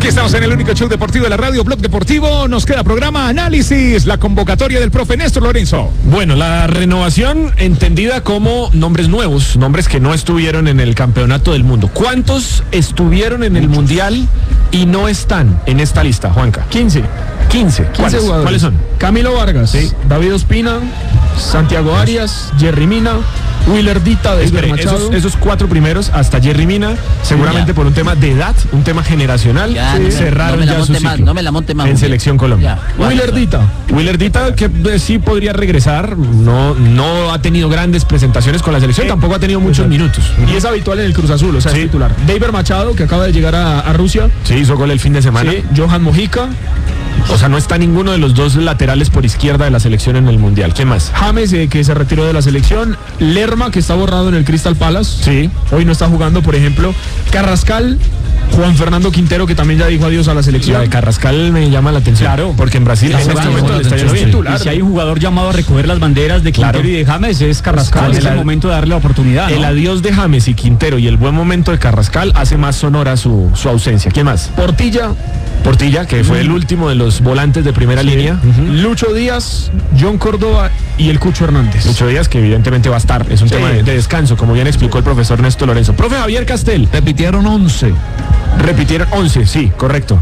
Aquí estamos en el único show deportivo de la radio, Blog Deportivo. Nos queda programa Análisis, la convocatoria del profe Néstor Lorenzo. Bueno, la renovación entendida como nombres nuevos, nombres que no estuvieron en el campeonato del mundo. ¿Cuántos estuvieron en el mundial y no están en esta lista, Juanca? 15. 15 jugadores. ¿Cuáles son? Camilo Vargas, sí. David Ospina, Santiago Arias, Jerry Mina, Willardita, Deiber Machado. Esos 4 primeros, hasta Jerry Mina, seguramente por un tema de edad, un tema generacional, cerraron ya su ciclo. No me la monte más. En Selección Colombia. Willardita, que sí podría regresar, no ha tenido grandes presentaciones con la selección, tampoco ha tenido muchos minutos. Y es habitual en el Cruz Azul, o sea, es titular. Deiber Machado, que acaba de llegar a Rusia. Sí, hizo gol el fin de semana. Sí, Johan Mojica. O sea, no está ninguno de los dos laterales por izquierda de la selección en el Mundial. ¿Qué más? James, que se retiró de la selección. Lerma, que está borrado en el Crystal Palace. Sí. Hoy no está jugando, por ejemplo. Carrascal. Juan Fernando Quintero, que también ya dijo adiós a la selección. La de Carrascal me llama la atención. Claro. Porque en Brasil en este momento está titular. Y si hay un jugador llamado a recoger las banderas de Quintero y de James, es Carrascal. Es el momento de darle la oportunidad, ¿no? El adiós de James y Quintero y el buen momento de Carrascal hace más sonora su ausencia. ¿Quién más? Portilla, que fue el último de los volantes de primera línea. Lucho Díaz, John Córdoba y el Cucho Hernández. Lucho Díaz, que evidentemente va a estar. Es un tema de descanso, como bien explicó el profesor Néstor Lorenzo. Profe Javier Castel. Repitieron 11. Repitieron 11, sí, correcto.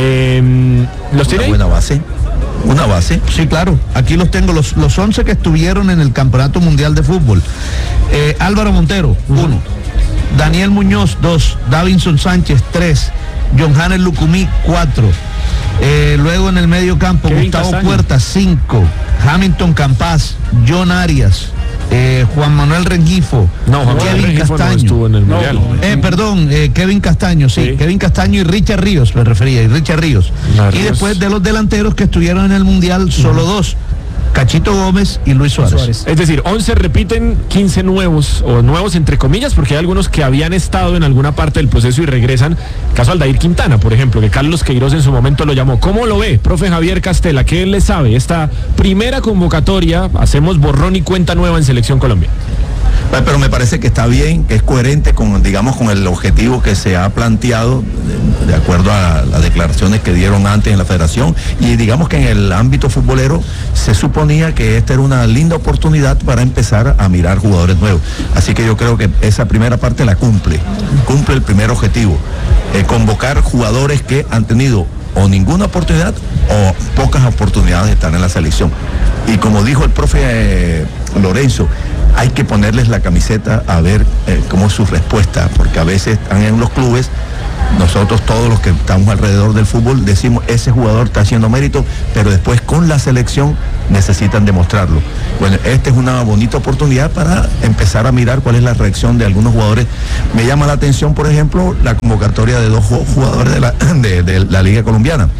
¿Los tiene? Una base. Sí, claro. Aquí los tengo, los 11 que estuvieron en el Campeonato Mundial de Fútbol. Álvaro Montero, 1. Daniel Muñoz, 2. Davinson Sánchez, 3. John Hannes Lucumí, 4. Luego en el medio campo, Kevin Gustavo Castaño. Puerta, 5. Hamilton Campás, John Arias, Juan Manuel Rengifo, Kevin Castaño. No estuvo en el mundial. Kevin Castaño, sí. Kevin Castaño y Richard Ríos, me refería, Y después de los delanteros que estuvieron en el mundial, solo 2. Cachito Gómez y Luis Suárez. Es decir, 11 repiten, 15 nuevos, o nuevos entre comillas, porque hay algunos que habían estado en alguna parte del proceso y regresan. Caso Aldair Quintana, por ejemplo, que Carlos Queiroz en su momento lo llamó. ¿Cómo lo ve, profe Javier Castela? ¿Qué le sabe? Esta primera convocatoria, hacemos borrón y cuenta nueva en Selección Colombia. Pero me parece que está bien, que es coherente con, digamos, con el objetivo que se ha planteado de acuerdo a las declaraciones que dieron antes en la federación, y digamos que en el ámbito futbolero se suponía que esta era una linda oportunidad para empezar a mirar jugadores nuevos. Así que yo creo que esa primera parte la cumple el primer objetivo, convocar jugadores que han tenido o ninguna oportunidad o pocas oportunidades de estar en la selección. Y como dijo el profe Lorenzo, hay que ponerles la camiseta a ver cómo es su respuesta, porque a veces están en los clubes, nosotros todos los que estamos alrededor del fútbol decimos ese jugador está haciendo mérito, pero después con la selección necesitan demostrarlo. Bueno, esta es una bonita oportunidad para empezar a mirar cuál es la reacción de algunos jugadores. Me llama la atención, por ejemplo, la convocatoria de 2 jugadores de la Liga Colombiana.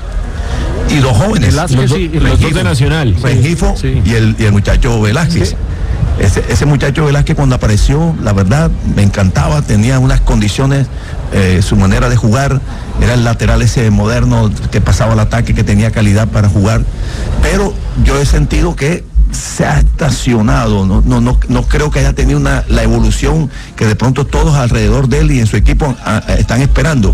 Y 2 jóvenes, los dos de Nacional, Rengifo y el muchacho Velázquez. Sí. Ese muchacho Velázquez, cuando apareció, la verdad me encantaba, tenía unas condiciones, su manera de jugar, era el lateral ese moderno que pasaba al ataque, que tenía calidad para jugar, pero yo he sentido que se ha estacionado, no creo que haya tenido la evolución que de pronto todos alrededor de él y en su equipo están esperando.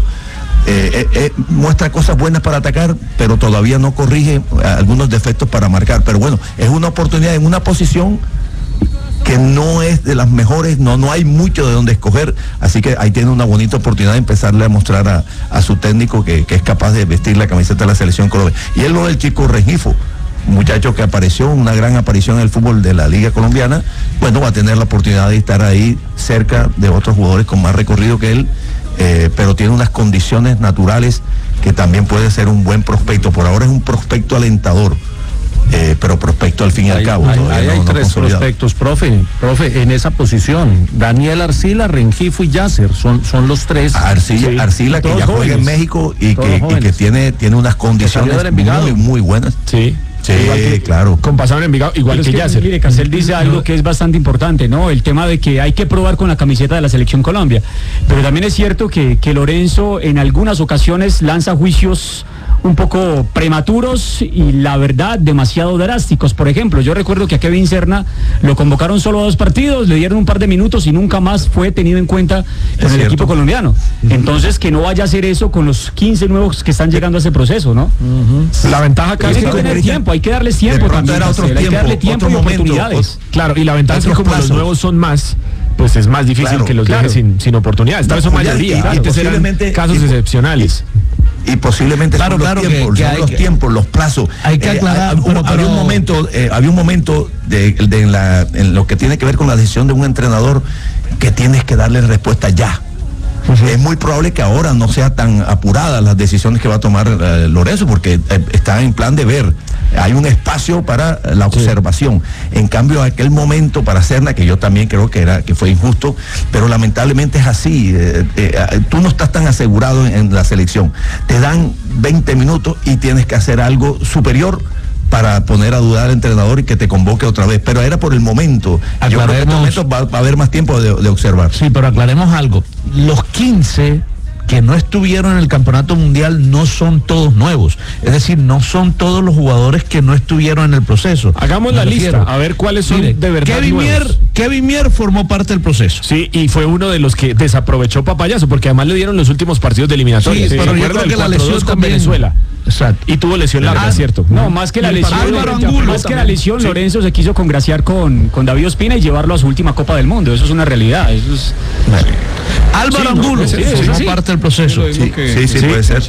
Muestra cosas buenas para atacar, pero todavía no corrige algunos defectos para marcar. Pero bueno, es una oportunidad en una posición que no es de las mejores, no hay mucho de donde escoger, así que ahí tiene una bonita oportunidad de empezarle a mostrar a su técnico que es capaz de vestir la camiseta de la Selección Colombia. Y él lo del chico Rengifo, un muchacho que apareció, una gran aparición en el fútbol de la Liga Colombiana, bueno, va a tener la oportunidad de estar ahí cerca de otros jugadores con más recorrido que él, pero tiene unas condiciones naturales que también puede ser un buen prospecto. Por ahora es un prospecto alentador, pero prospecto al fin y al cabo. Hay 3 prospectos, profe, en esa posición. Daniel Arcila, Rengifo y Yasser, son los 3. Arcila que ya juega en México y que tiene unas condiciones muy buenas. Sí. Sí, claro. Con pasado en Envigado, igual que Yasser. Mire, Castel dice algo que es bastante importante, ¿no? El tema de que hay que probar con la camiseta de la Selección Colombia. Pero también es cierto que Lorenzo en algunas ocasiones lanza juicios un poco prematuros y la verdad demasiado drásticos. Por ejemplo, yo recuerdo que a Kevin Serna lo convocaron solo a 2 partidos, le dieron un par de minutos y nunca más fue tenido en cuenta con el equipo colombiano. Entonces, que no vaya a hacer eso con los 15 nuevos que están llegando a ese proceso, ¿no? La ventaja acá es Hay que tener tiempo, hay que darles tiempo también, hay que darle tiempo y oportunidades. Claro, y la ventaja es que como los nuevos son más, pues es más difícil que los dejen sin oportunidades. Tal vez son mayoría, antes eran casos excepcionales. Y posiblemente son los tiempos, los plazos. Hay que aclarar. Había un momento en lo que tiene que ver con la decisión de un entrenador que tienes que darle respuesta ya. Es muy probable que ahora no sea tan apurada las decisiones que va a tomar Lorenzo, porque está en plan de ver. Hay un espacio para la observación. En cambio, aquel momento para Serna, que yo también creo que fue injusto, pero lamentablemente es así. Tú no estás tan asegurado en la selección. Te dan 20 minutos y tienes que hacer algo superior para poner a dudar al entrenador y que te convoque otra vez, pero era por el momento. Yo creo que en este momento va a haber más tiempo de observar. Sí, pero aclaremos algo. Los 15 que no estuvieron en el campeonato mundial no son todos nuevos, es decir, no son todos los jugadores que no estuvieron en el proceso. Hagamos la lista, a ver cuáles son de verdad nuevos. Kevin Mier formó parte del proceso. Sí, y fue uno de los que desaprovechó Papayazo, porque además le dieron los últimos partidos de eliminatorias. Sí, pero yo creo que la lesión con Venezuela. Exacto. Y tuvo lesión larga, ¿cierto? No, más que la lesión, Lorenzo se quiso congraciar con David Ospina y llevarlo a su última Copa del Mundo. Eso es una realidad. Eso es... Álvaro Angulo formó parte del proceso. Sí, puede ser.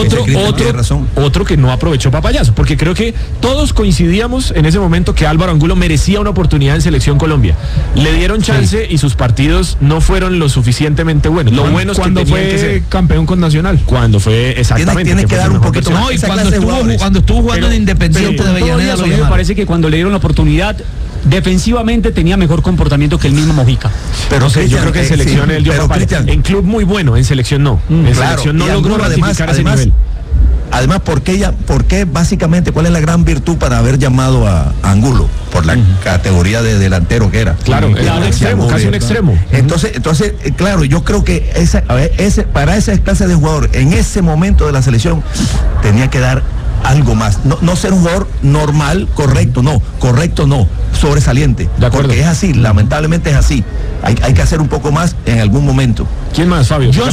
Otro que no aprovechó Papayazo, porque creo que todos coincidíamos en ese momento que Álvaro Angulo merecía una oportunidad en Selección Colombia. Le dieron chance y sus partidos no fueron lo suficientemente buenos. Lo bueno es que cuando fue campeón con Nacional. Cuando fue exactamente. Tiene que dar un poquito más. No, y cuando estuvo jugando en Independiente de Avellaneda, a mí me parece que cuando le dieron la oportunidad, defensivamente tenía mejor comportamiento que el mismo Mojica. Pero yo creo que en selección él dio en club muy bueno, en selección no. En selección no logró ratificar ese nivel. Además, ¿por qué básicamente, cuál es la gran virtud para haber llamado a Angulo? Por la categoría de delantero que era. Claro, era un extremo, casi un extremo. Entonces, claro, yo creo que para esa clase de jugador, en ese momento de la selección, tenía que dar algo más. No ser un jugador normal, correcto no, sobresaliente. De acuerdo. Porque es así, lamentablemente es así. Hay que hacer un poco más en algún momento. ¿Quién más, Fabio? John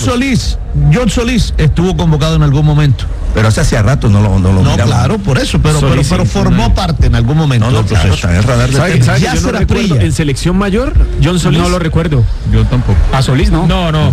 Solís estuvo convocado en algún momento. Pero hace hacía rato no lo miramos. Claro, por eso, pero formó parte en algún momento del proceso. Claro, el radar ¿Sabe que yo no recuerdo en selección mayor? John Solís. No lo recuerdo. Yo tampoco. ¿A Solís no? No.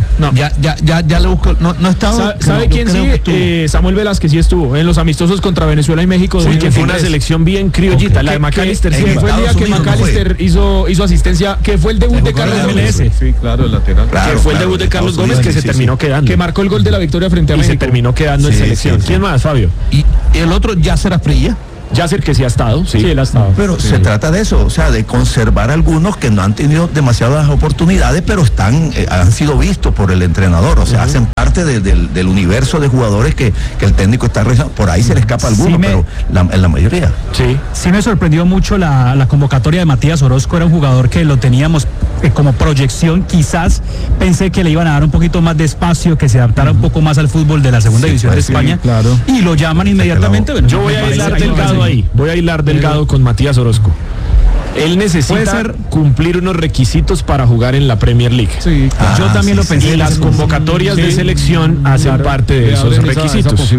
Ya le busco. No estaba. ¿Sabe quién sí? Samuel Velázquez sí estuvo en los amistosos contra Venezuela y México. Sí, que fue una selección bien criollita, la de McAllister. Sí, fue el día que McAllister hizo asistencia, que fue el debut de Carlos Gómez. Sí, claro, el lateral. Que fue el debut de Carlos Gómez que se terminó quedando. Que marcó el gol de la victoria frente a México. Y se terminó quedando en selección. ¿Quién más, Fabio? Y el otro, Yasser Asprilla. Yasser, que sí ha estado. Sí, él ha estado. Pero se trata de eso, o sea, de conservar algunos que no han tenido demasiadas oportunidades, pero han sido vistos por el entrenador, o sea, hacen parte del universo de jugadores que el técnico está realizando. Por ahí se le escapa alguno, pero en la mayoría. Sí me sorprendió mucho la convocatoria de Matías Orozco. Era un jugador que lo teníamos como proyección. Quizás pensé que le iban a dar un poquito más de espacio, que se adaptara un poco más al fútbol de la segunda división de España. Claro. Y lo llaman inmediatamente. Bueno, yo voy a hilar delgado ahí. Voy a hilar delgado con Matías Orozco. Él necesita cumplir unos requisitos para jugar en la Premier League. Sí, yo también lo pensé. Y las convocatorias de selección hacen parte de esos requisitos.